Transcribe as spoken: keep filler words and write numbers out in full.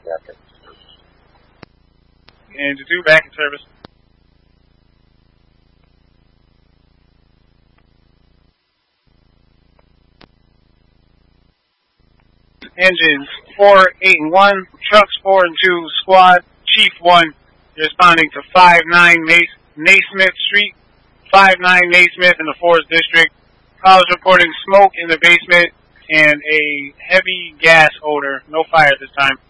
traffic. Engine two, back in service. Engines four, eight, and one, trucks four and two, squad, chief one, responding to five nine Naismith Street, five nine Naismith in the Forest District. Callers reporting smoke in the basement and a heavy gas odor. No fire at this time.